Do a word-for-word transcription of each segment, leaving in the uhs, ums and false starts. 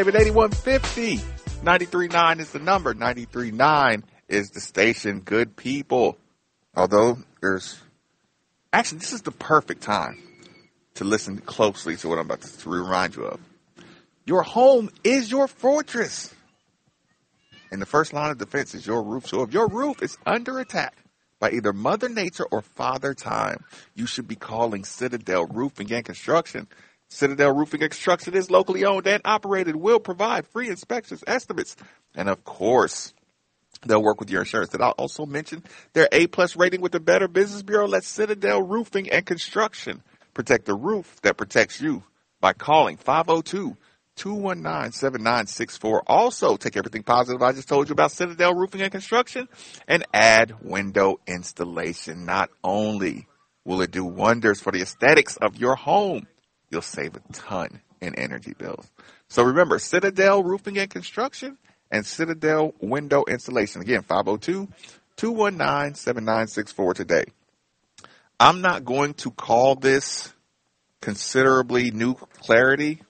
eighty-one fifty. ninety-three point nine is the number. ninety-three point nine is the station. Good people. Although there's actually, this is the perfect time to listen closely to what I'm about to remind you of. Your home is your fortress. And the first line of defense is your roof. So if your roof is under attack by either Mother Nature or Father Time, you should be calling Citadel Roofing and Construction. Citadel Roofing and Construction is locally owned and operated, will provide free inspections, estimates, and of course, they'll work with your insurance. Did I also mention their A-plus rating with the Better Business Bureau? Let Citadel Roofing and Construction protect the roof that protects you by calling five oh two, two one nine, seven nine six four. Also, take everything positive I just told you about Citadel Roofing and Construction and add window installation. Not only will it do wonders for the aesthetics of your home, you'll save a ton in energy bills. So remember, Citadel Roofing and Construction and Citadel Window Installation. Again, five oh two, two one nine, seven nine six four today. I'm not going to call this considerably new clarity.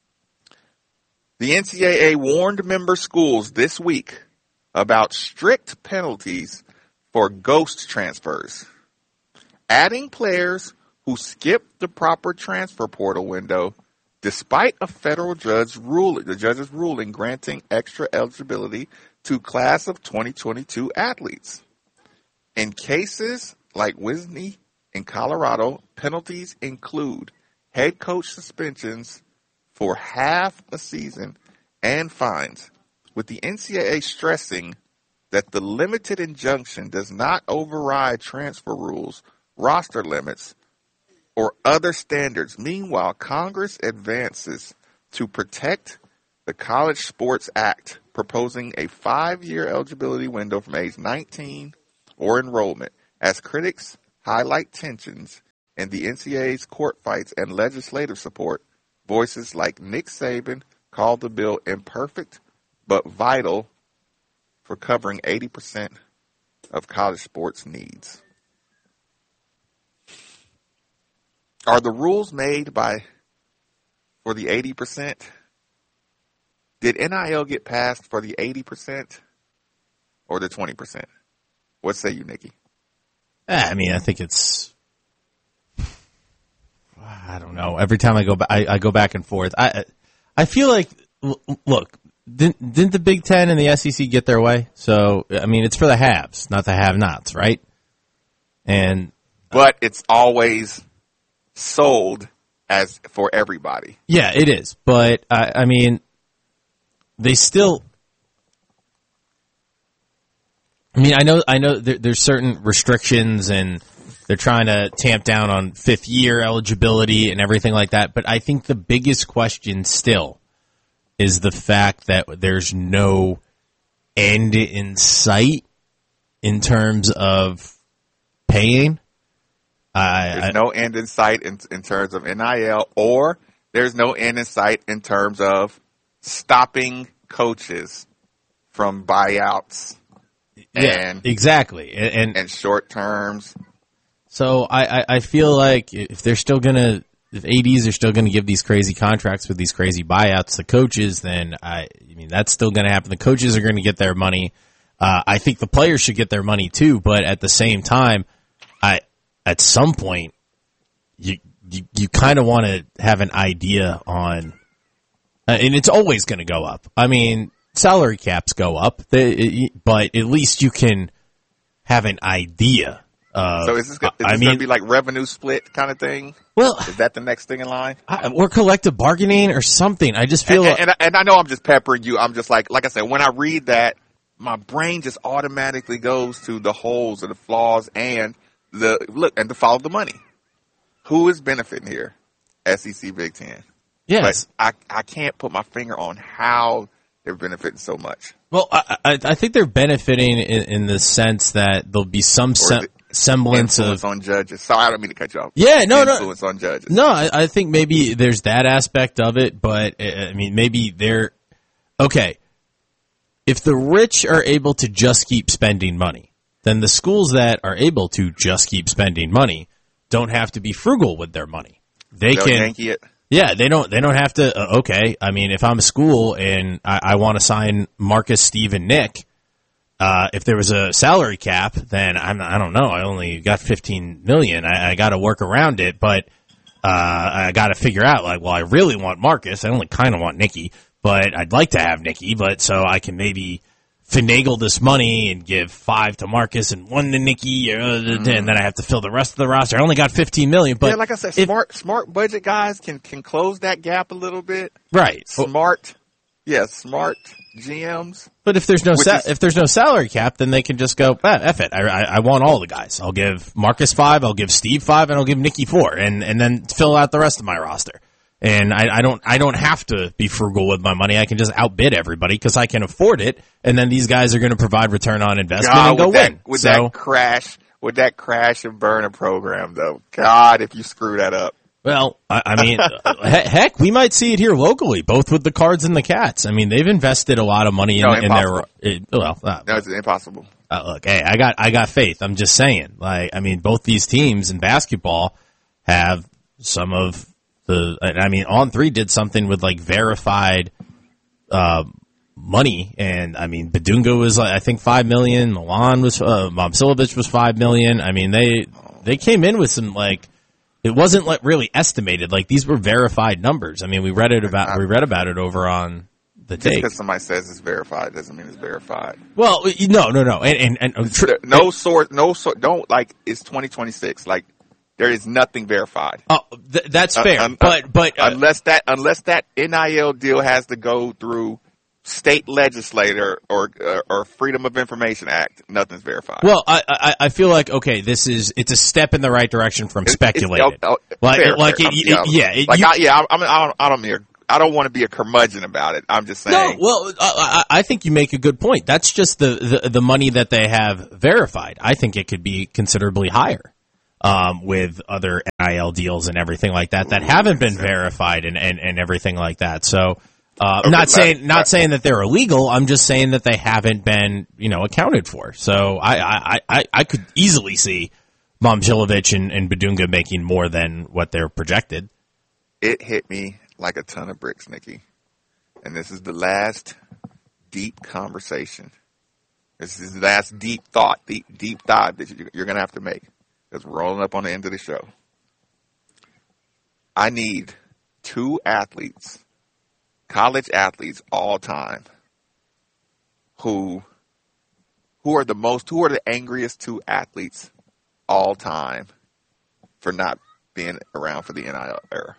The N C double A warned member schools this week about strict penalties for ghost transfers. Adding players who skipped the proper transfer portal window despite a federal judge ruling, the judge's ruling granting extra eligibility to class of twenty twenty-two athletes. In cases like Wisney in Colorado, penalties include head coach suspensions for half a season and fines, with the N C double A stressing that the limited injunction does not override transfer rules, roster limits, or other standards. Meanwhile, Congress advances to protect the College Sports Act, proposing a five-year eligibility window from age nineteen or enrollment, as critics highlight tensions in the N C double A's court fights and legislative support. Voices like Nick Saban called the bill imperfect but vital for covering eighty percent of college sports needs. Are the rules made by for the eighty percent? Did N I L get passed for the eighty percent or the twenty percent? What say you, Nikki? I mean, I think it's, I don't know. Every time I go back, I, I go back and forth. I I feel like, look, didn't, didn't the Big Ten and the S E C get their way? So, I mean, it's for the haves, not the have-nots, right? And But it's always sold as for everybody. Yeah, it is. But, uh, I mean, they still, I mean, I know I know there, there's certain restrictions and they're trying to tamp down on fifth year eligibility and everything like that. But I think the biggest question still is the fact that there's no end in sight in terms of paying. Uh, there's no end in sight in, in terms of N I L, or there's no end in sight in terms of stopping coaches from buyouts yeah, and exactly and, and, and short terms. So I, I, I feel like if they're still gonna, if A Ds are still gonna give these crazy contracts with these crazy buyouts to coaches, then I, I mean that's still gonna happen. The coaches are gonna get their money. Uh, I think the players should get their money too, but at the same time, I. At some point, you you, you kind of want to have an idea on, uh, and it's always going to go up. I mean, salary caps go up, they, but at least you can have an idea. Of, so is this, is this I mean, going to be like revenue split kind of thing? Well, is that the next thing in line? I, or collective bargaining or something? I just feel, and, and, and, and I know I'm just peppering you. I'm just like, like I said, when I read that, my brain just automatically goes to the holes and the flaws and the look and to follow the money. Who is benefiting here? S E C, Big Ten. Yes, but I I can't put my finger on how they're benefiting so much. Well, I I, I think they're benefiting in, in the sense that there'll be some sem- semblance influence of on judges. Sorry, I don't mean to cut you off. Yeah, no, influence no, influence on judges. No, I, I think maybe there's that aspect of it, but I mean, maybe they're okay. If the rich are able to just keep spending money, then the schools that are able to just keep spending money don't have to be frugal with their money. They They'll can Yankee it. Yeah, they don't. They don't have to. Uh, okay, I mean, if I'm a school and I, I want to sign Marcus, Steve, and Nick, uh, if there was a salary cap, then I'm. I don't know. I only got fifteen million. I, I got to work around it, but uh, I got to figure out like, well, I really want Marcus. I only kind of want Nicky, but I'd like to have Nicky, but so I can maybe finagle this money and give five to Marcus and one to Nicky, uh, mm. and then I have to fill the rest of the roster. I only got fifteen million, but yeah, like I said, if, smart, smart budget guys can, can close that gap a little bit. Right. Smart, yeah, smart G Ms. But if there's no sa- is, if there's no salary cap, then they can just go, ah, F it. I, I, I want all the guys. I'll give Marcus five, I'll give Steve five, and I'll give Nicky four, and, and then fill out the rest of my roster. And I, I don't, I don't have to be frugal with my money. I can just outbid everybody because I can afford it. And then these guys are going to provide return on investment God, and go would that, win. Would so, that crash? Would that crash and burn a program though? God, if you screw that up. Well, I, I mean, heck, we might see it here locally, both with the Cards and the Cats. I mean, they've invested a lot of money in, no, in their. It, well, uh, no, it's impossible. Uh, look, hey, I got, I got faith. I'm just saying. Like, I mean, both these teams in basketball have some of. The, I mean, On three did something with like verified uh, money, and I mean, Badunga was like I think five million. Milan was, uh, Momcilovic was five million. I mean, they they came in with some like it wasn't like really estimated. Like these were verified numbers. I mean, we read it about we read about it over on the Just take. because somebody says it's verified doesn't mean it's verified. Well, no, no, no, and and, and tr- no source, no source. Don't like it's twenty twenty-six. Like. There is nothing verified. Oh, th- that's fair. Uh, um, but but uh, unless that unless that N I L deal has to go through state legislator or uh, or Freedom of Information Act, nothing's verified. Well, I, I I feel like okay, this is it's a step in the right direction from it's, speculated. It's, oh, oh, like fair, like fair. it, it, I'm, yeah, it, like you, I, yeah. I'm, I don't I don't mean I don't want to be a curmudgeon about it. I'm just saying. No, well, I, I think you make a good point. That's just the, the the money that they have verified. I think it could be considerably higher. Um, with other N I L deals and everything like that that haven't been verified and, and, and everything like that. So, uh, okay, not saying not saying that they're illegal. I'm just saying that they haven't been, you know, accounted for. So I I, I, I could easily see Momcilovic and, and Badunga making more than what they're projected. It hit me like a ton of bricks, Nicky. And this is the last deep conversation. This is the last deep thought, deep deep dive that you're going to have to make. Because we're rolling up on the end of the show. I need two athletes, college athletes all time, who who are the most, who are the angriest two athletes all time for not being around for the N I L era.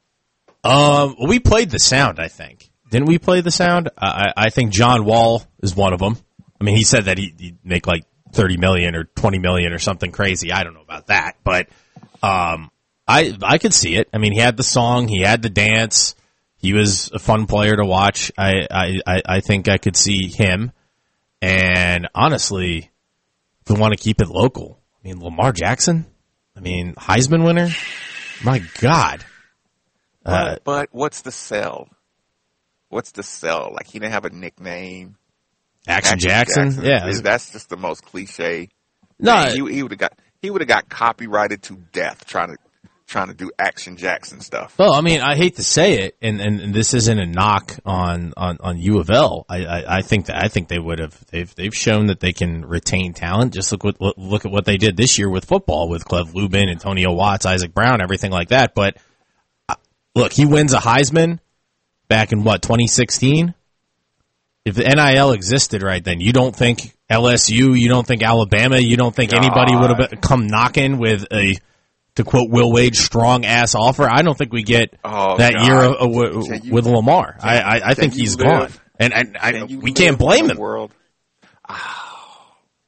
Um, we played the sound, I think. Didn't we play the sound? I, I think John Wall is one of them. I mean, he said that he, he'd make like thirty million or twenty million or something crazy. I don't know about that, but um, I I could see it. I mean, he had the song, he had the dance, he was a fun player to watch. I I, I think I could see him. And honestly, if we want to keep it local, I mean, Lamar Jackson, I mean, Heisman winner, my God. But, uh, but what's the sell? What's the sell? Like, he didn't have a nickname. Action, Action Jackson? Jackson, yeah. That's just the most cliche. No, he, he would have got he would have got copyrighted to death trying to trying to do Action Jackson stuff. Well, I mean, I hate to say it, and, and, and this isn't a knock on, on, on U of L. I, I, I think that I think they would have they've they've shown that they can retain talent. Just look what look at what they did this year with football with Clev Lubin, Antonio Watts, Isaac Brown, everything like that. But uh, look, he wins a Heisman back in what twenty sixteen. If the N I L existed right then, you don't think L S U, you don't think Alabama, you don't think God. anybody would have come knocking with a, to quote Will Wade, strong ass offer? I don't think we get oh, that God. year of, uh, w- you, with Lamar. I, I, I think he's live, gone, and, and I, can we can't blame him. World? Oh.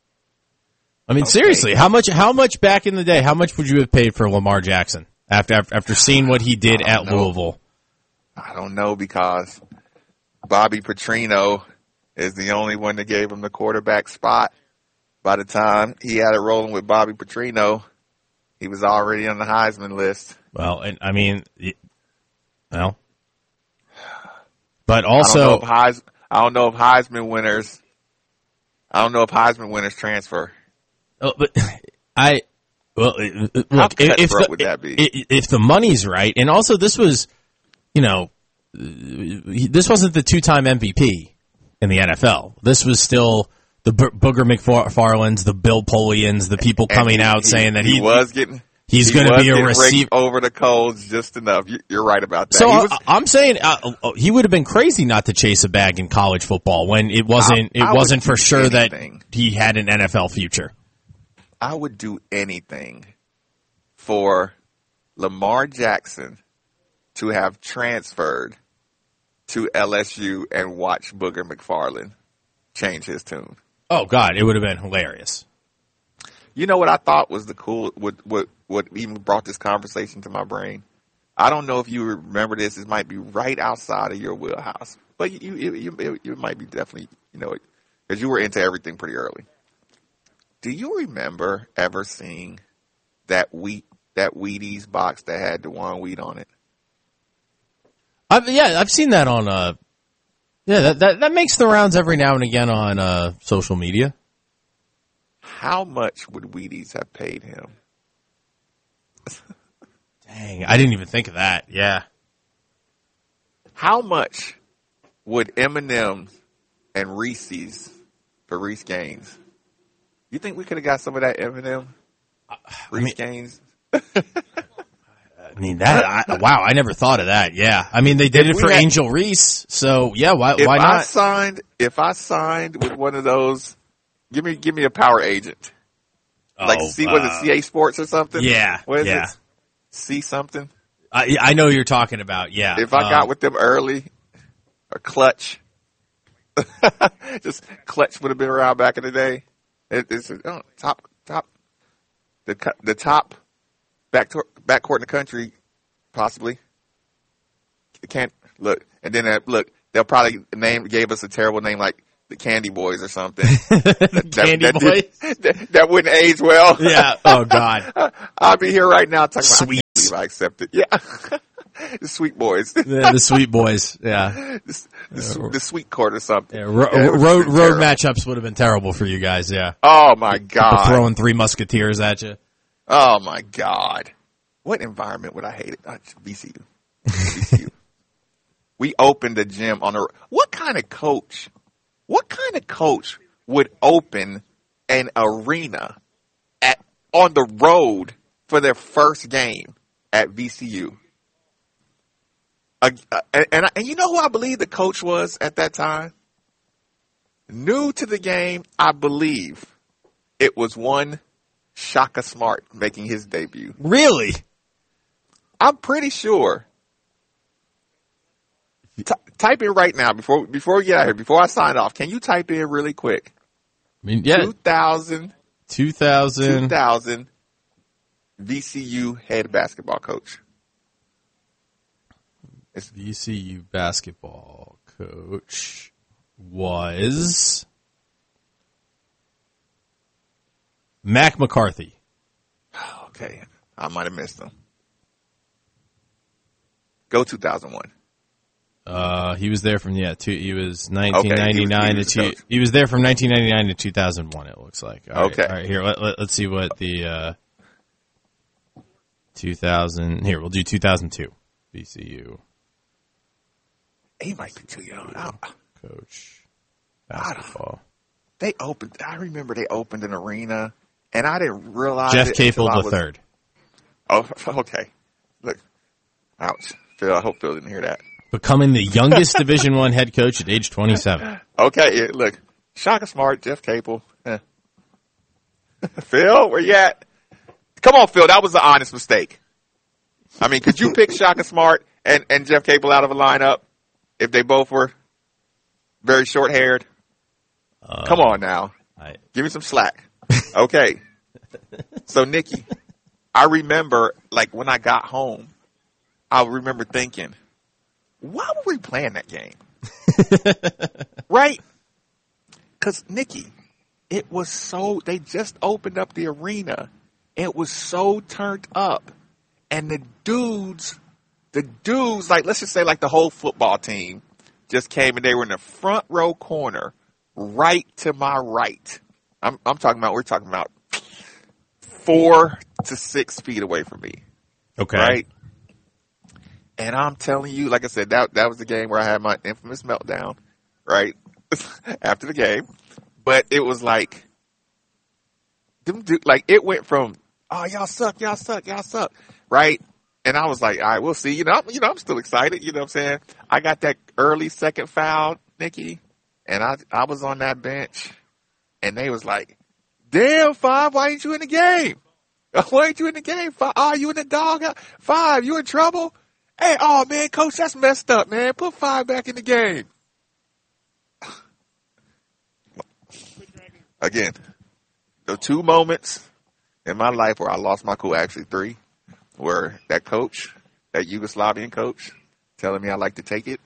I mean, okay. seriously, how much? How much back in the day? How much would you have paid for Lamar Jackson after after, after seeing what he did at know. Louisville? I don't know because Bobby Petrino is the only one that gave him the quarterback spot. By the time he had it rolling with Bobby Petrino, he was already on the Heisman list. Well, and I mean, well, but also, I don't know if, Heis, I don't know if Heisman winners, I don't know if Heisman winners transfer. Oh, but I, well, look, How if, if cutthroat the, would that be? If the money's right, and also this was, you know, this wasn't the two-time M V P in the N F L. This was still the Bo- Booger McFarlands, the Bill Polians, the people coming he, out he, saying that he, he was getting. He's he going to be a getting receiver over the coals just enough. You, you're right about that. So he was, uh, I'm saying uh, he would have been crazy not to chase a bag in college football when it wasn't. I, it I wasn't for sure anything. that he had an N F L future. I would do anything for Lamar Jackson to have transferred to L S U and watch Booger McFarland change his tune. Oh God, it would have been hilarious. You know what I thought was the cool, what, what, what even brought this conversation to my brain? I don't know if you remember this. This might be right outside of your wheelhouse, but you, you, you, you might be definitely, you know, because you were into everything pretty early. Do you remember ever seeing that wheat, that Wheaties box that had Dewan Wheat on it? I've, yeah, I've seen that on, uh, yeah, that, that, that makes the rounds every now and again on, uh, social media. How much would Wheaties have paid him? Dang, I didn't even think of that. Yeah. How much would M and M's and Reese's for Reese Gaines? You think we could have got some of that M and M Reese I mean, Gaines? I mean that. I, wow, I never thought of that. Yeah, I mean they did if it for had, Angel Reese, so yeah. Why? If why not? I signed, if I signed with one of those. Give me, give me a power agent. Oh, like C, was uh, it C A Sports or something? Yeah, what is yeah. it? C something. I I know you're talking about. Yeah. If I um, got with them early, or Clutch, just Clutch would have been around back in the day. It, it's oh, top top the the top back to, backcourt in the country, possibly. Can't look, and then uh, look. They'll probably name gave us a terrible name like. The Candy Boys or something. that, Candy that, Boys? Did, that, that wouldn't age well. Yeah. Oh, God. I'll be here right now talking Sweet. about I can't believe I accept it. Yeah. The Sweet Boys. Yeah, the Sweet Boys. Yeah. The, the, the Sweet Court or something. Yeah, ro- yeah, road road matchups would have been terrible for you guys, yeah. Oh, my God. Throwing three Musketeers at you. Oh, my God. What environment would I hate it? Oh, V C U. V C U. We opened a gym on a – what kind of coach – What kind of coach would open an arena at on the road for their first game at V C U? Uh, and, and, and you know who I believe the coach was at that time? New to the game, I believe it was one Shaka Smart making his debut. Really? I'm pretty sure. T- type in right now before before we get out here. Before I sign off, can you type in really quick? I mean, yeah. two thousand, two thousand. two thousand V C U head basketball coach. It's V C U basketball coach was Mac McCarthy. Okay, I might have missed him. Go two thousand one. Uh, he was there from yeah. Two, he was nineteen ninety-nine okay, he was, he to was two. He was there from nineteen ninety-nine to two thousand one. It looks like. All okay. Right, all right. Here, let, let, let's see what the uh, two thousand. Here, we'll do two thousand two. V C U. He might be too young. Coach basketball. They opened. I remember they opened an arena, and I didn't realize. Jeff it Capel the was, third. Oh, okay. Look, ouch. Phil, I hope Phil didn't hear that. Becoming the youngest Division One head coach at age twenty-seven. Okay, yeah, look, Shaka Smart, Jeff Capel. Eh. Phil, where you at? Come on, Phil, that was an honest mistake. I mean, could you pick Shaka Smart and, and Jeff Capel out of a lineup if they both were very short-haired? Uh, Come on now. I... Give me some slack. Okay. So, Nikki, I remember, like, when I got home, I remember thinking, why were we playing that game? Right? Because, Nikki, it was so, they just opened up the arena. It was so turned up. And the dudes, the dudes, like, let's just say like the whole football team just came and they were in the front row corner, right to my right. I'm, I'm talking about, we're talking about four to six feet away from me. Okay. Right? And I'm telling you, like I said, that that was the game where I had my infamous meltdown, right? After the game. But it was like, them dude, like it went from, oh, y'all suck, y'all suck, y'all suck, right? And I was like, all right, we'll see. You know, I'm, you know, I'm still excited. You know what I'm saying? I got that early second foul, Nikki, and I I was on that bench, and they was like, damn, Five, why ain't you in the game? Why ain't you in the game? Five, oh, you in the dog? Five, you in trouble? Hey, oh, man, coach, that's messed up, man. Put Five back in the game. Again, the two moments in my life where I lost my cool, actually three, were that coach, that Yugoslavian coach, telling me I like to take it.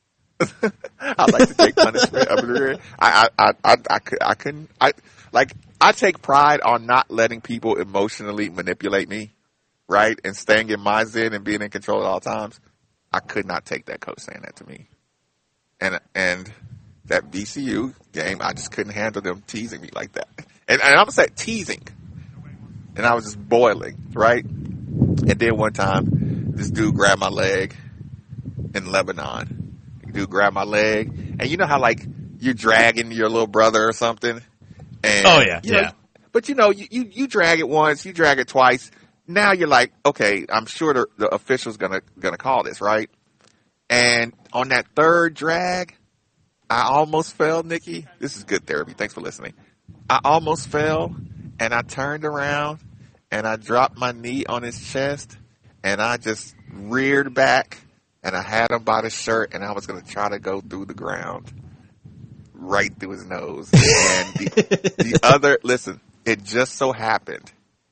I like to take punishment up in the rear. I, I, I, I, I, I couldn't, I, like, I take pride on not letting people emotionally manipulate me, right? And staying in my zen and being in control at all times. I could not take that coach saying that to me. And, and that V C U game, I just couldn't handle them teasing me like that. And, and I'm going to say teasing. And I was just boiling, right? And then one time, this dude grabbed my leg in Lebanon. Dude grabbed my leg. And you know how, like, you're dragging your little brother or something? And, oh, yeah, you know, yeah. But, you know, you, you, you drag it once, you drag it twice. Now you're like, okay, I'm sure the, the official's gonna gonna call this, right? And on that third drag, I almost fell, Nikki. This is good therapy. Thanks for listening. I almost fell, and I turned around, and I dropped my knee on his chest, and I just reared back, and I had him by the shirt, and I was going to try to go through the ground, right through his nose. And the, the other, listen, it just so happened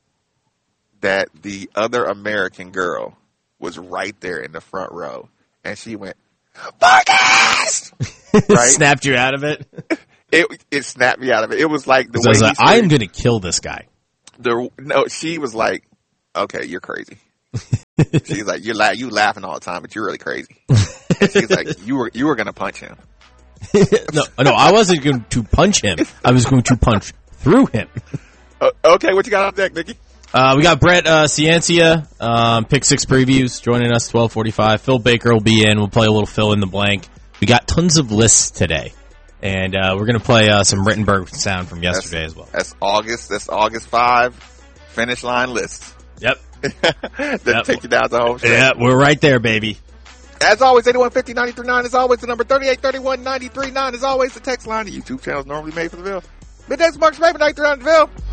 that the other American girl was right there in the front row, and she went, Marcus! Right? Snapped you out of it? It it snapped me out of it. It was like the so way I was like, he I am going to kill this guy. The, no, she was like, okay, you're crazy. She's like, you're la- you laughing all the time, but you're really crazy. And she's like, you were you were going to punch him. no, no, I wasn't going to punch him. I was going to punch through him. Uh, okay, what you got on deck, Nikki? Uh, we got Brett uh, Ciencia, um, Pick Six Previews, joining us twelve forty-five. Phil Baker will be in. We'll play a little fill in the blank. We got tons of lists today. And uh, we're going to play uh, some Rittenberg sound from yesterday that's, as well. That's August. That's August fifth. Finish line list. Yep. Then yep. take you down to home stretch. Yeah, we're right there, baby. As always, eighty-one fifty, ninety-three nine is always the number. thirty-eight thirty-one, ninety-three nine is always the text line. The YouTube channel is normally made for the Ville. Middays, Mark's favorite, ninety-three nine the Ville.